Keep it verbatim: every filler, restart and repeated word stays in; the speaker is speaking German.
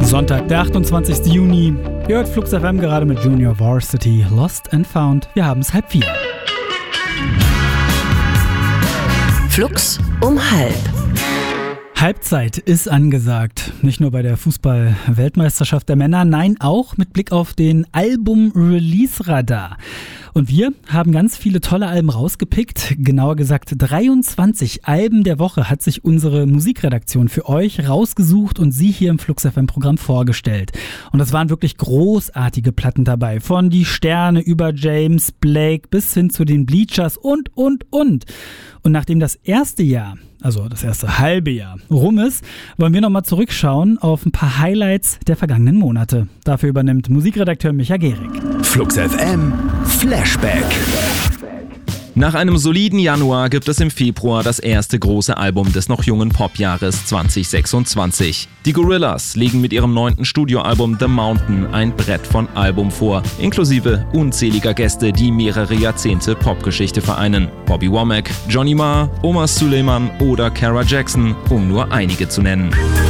Sonntag, der achtundzwanzigsten Juni. Ihr hört Flux F M gerade mit Junior Varsity, Lost and Found. Wir haben es halb vier. Flux um halb. Halbzeit ist angesagt. Nicht nur bei der Fußball-Weltmeisterschaft der Männer, nein, auch mit Blick auf den Album-Release-Radar. Und wir haben ganz viele tolle Alben rausgepickt. Genauer gesagt dreiundzwanzig Alben der Woche hat sich unsere Musikredaktion für euch rausgesucht und sie hier im Flux F M-Programm vorgestellt. Und das waren wirklich großartige Platten dabei. Von Die Sterne über James Blake bis hin zu den Bleachers und, und, und. Und nachdem das erste Jahr, also das erste halbe Jahr, rum ist, wollen wir nochmal zurückschauen auf ein paar Highlights der vergangenen Monate. Dafür übernimmt Musikredakteur Micha Gehrig. Flux F M Flashback. Nach einem soliden Januar gibt es im Februar das erste große Album des noch jungen Popjahres zwanzig sechsundzwanzig. Die Gorillaz legen mit ihrem neunten Studioalbum The Mountain ein Brett von Album vor, inklusive unzähliger Gäste, die mehrere Jahrzehnte Popgeschichte vereinen. Bobby Womack, Johnny Marr, Omar Suleiman oder Cara Jackson, um nur einige zu nennen.